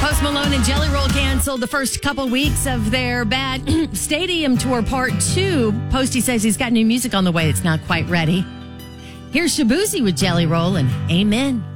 Post Malone and Jelly Roll canceled the first couple weeks of their Bad Stadium Tour Part 2. Posty says he's got new music on the way. It's not quite ready. Here's Shabuzi with Jelly Roll and Amen.